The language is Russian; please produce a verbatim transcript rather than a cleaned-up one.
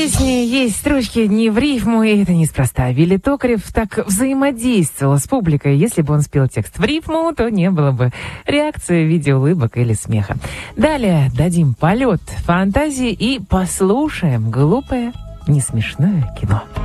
песни есть строчки не в рифму, и это неспроста. Вилли Токарев так взаимодействовал с публикой. Если бы он спел текст в рифму, то не было бы реакции в виде улыбок или смеха. Далее дадим полет фантазии и послушаем глупое, несмешное кино.